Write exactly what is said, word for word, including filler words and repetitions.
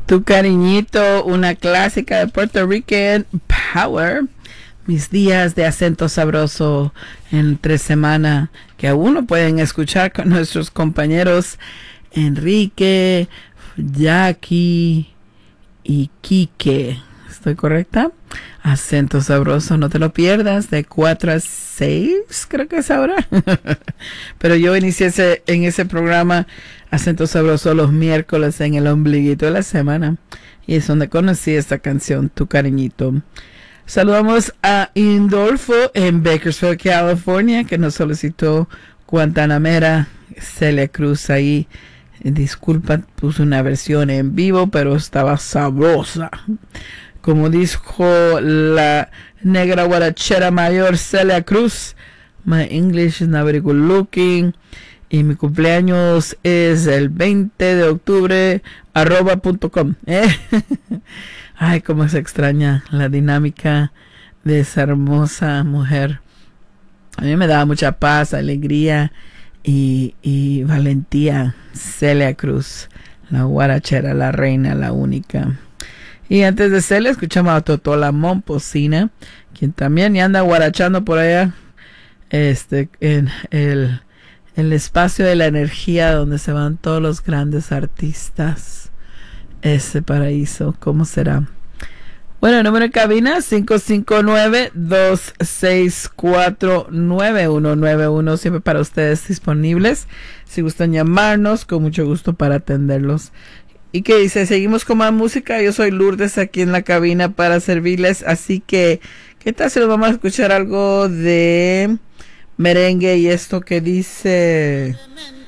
Tu cariñito, una clásica de Puerto Rican Power. Mis días de acento sabroso entre semana, que aún no pueden escuchar con nuestros compañeros Enrique, Jackie y Quique. ¿Estoy correcta? Acento sabroso, no te lo pierdas, de cuatro a seis, creo que es ahora. Pero yo inicié ese, en ese programa Acento Sabroso los miércoles en el ombliguito de la semana. Y es donde conocí esta canción, Tu Cariñito. Saludamos a Indolfo en Bakersfield, California, que nos solicitó Guantanamera. Celia Cruz ahí. Disculpa, puse una versión en vivo, pero estaba sabrosa. Como dijo la negra guarachera mayor Celia Cruz, my English is not very good looking. Y mi cumpleaños es el veinte de octubre, arroba punto com. ¿Eh? Ay, cómo se extraña la dinámica de esa hermosa mujer. A mí me daba mucha paz, alegría y, y valentía. Celia Cruz, la guarachera, la reina, la única. Y antes de Celia escuchamos a Totola Momposina, quien también ya anda guarachando por allá este, en el, el espacio de la energía donde se van todos los grandes artistas. Ese paraíso, ¿cómo será? Bueno, el número de cabina cinco cinco nueve, dos seis cuatro, nueve uno nueve uno, siempre para ustedes disponibles. Si gustan llamarnos, con mucho gusto para atenderlos. Y que dice, seguimos con más música. Yo soy Lourdes aquí en la cabina para servirles. Así que, ¿qué tal si nos vamos a escuchar algo de merengue y esto que dice?